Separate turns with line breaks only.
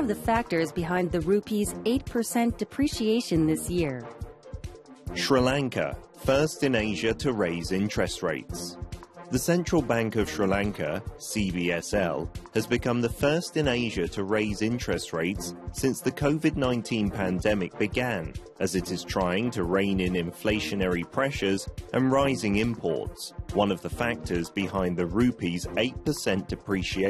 of the factors behind the rupee's 8% depreciation this year.
Sri Lanka, first in Asia to raise interest rates. The Central Bank of Sri Lanka, CBSL, has become the first in Asia to raise interest rates since the COVID-19 pandemic began, as it is trying to rein in inflationary pressures and rising imports, one of the factors behind the rupee's 8% depreciation